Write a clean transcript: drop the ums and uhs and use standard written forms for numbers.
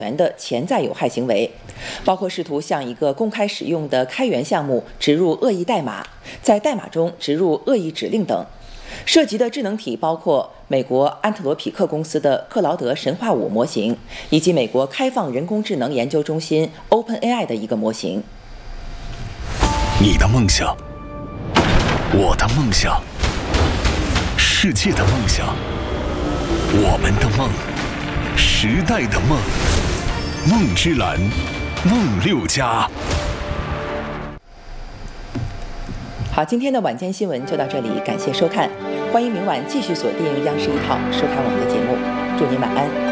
源的潜在有害行为，包括试图向一个公开使用的开源项目植入恶意代码，在代码中植入恶意指令等。涉及的智能体包括美国安特罗匹克公司的克劳德神话5模型，以及美国开放人工智能研究中心 OpenAI 的一个模型。 你的梦想，我的梦想，世界的梦想，我们的梦，时代的梦，梦之蓝，梦6+。 好，今天的晚间新闻就到这里，感谢收看，欢迎明晚继续锁定央视1套收看我们的节目，祝您晚安。